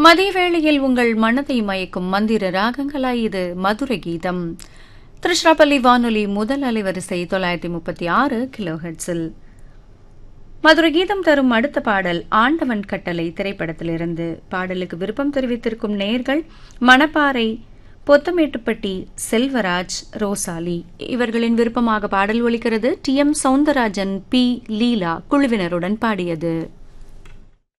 மதிய வேளையில் உங்கள் மனதை மயக்கும் மந்திர ராகங்களாய் இது மதுரை கீதம். திருச்சிராப்பள்ளி வானொலி முதல் அலைவரிசை 936 கிலோஹெர்ட்ஸில். மதுரை கீதம் தரும் அடுத்த பாடல் ஆண்டவன் கட்டளை திரைப்படத்திலிருந்து. பாடலுக்கு விருப்பம் தெரிவித்திருக்கும் நேயர்கள் மணப்பாறை, பொத்தமேட்டுப்பட்டி, செல்வராஜ், ரோசாலி. இவர்களின் விருப்பமாக பாடல் ஒலிக்கிறது. டி.எம். சௌந்தரராஜன், பி. லீலா குழுவினருடன் பாடியது.